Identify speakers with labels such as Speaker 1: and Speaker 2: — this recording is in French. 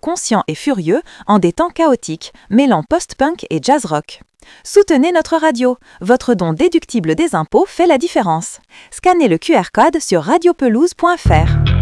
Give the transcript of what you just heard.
Speaker 1: conscient et furieux en des temps chaotiques, mêlant post-punk et jazz rock. Soutenez notre radio. Votre don déductible des impôts fait la différence. Scannez le QR code sur radiopelouse.fr.